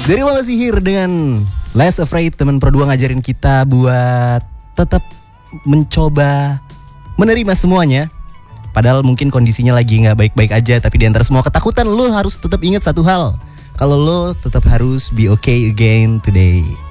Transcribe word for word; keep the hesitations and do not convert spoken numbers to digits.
Dari Lomba Sihir dengan Less Afraid, teman Pro dua ngajarin kita buat tetap mencoba menerima semuanya. Padahal mungkin kondisinya lagi gak baik-baik aja, tapi di antara semua ketakutan lo harus tetap ingat satu hal. Kalau lo tetap harus be okay again today.